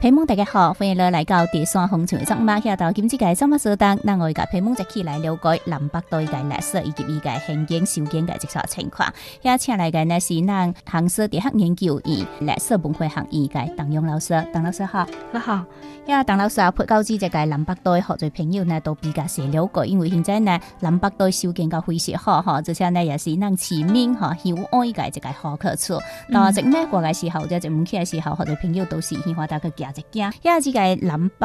朋友大家好，歡迎來到第三風潮嘅節目。喺度今次嘅節目所當，那我哋朋友一起來了解南北隊嘅歷史以及伊嘅興建修建嘅一個情況。喺請來嘅呢是咱杭師大學研究院歷史文化學院嘅鄧勇老師。鄧老師好， 你好。 喺鄧老師啊，配教之這個南北隊學者朋友呢都比較少了解，因為現在呢南北隊修建嘅非常好哈，而且呢也是咱市民哈喜愛嘅一個好去處。到整美國嘅時候，即係唔去嘅時候，學者朋友都是喜歡大家行一行。因為這個南北